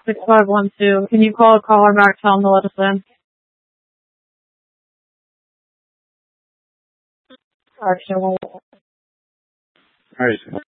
6512. Can you call a caller back, tell them to let us in? Alright, so Alright.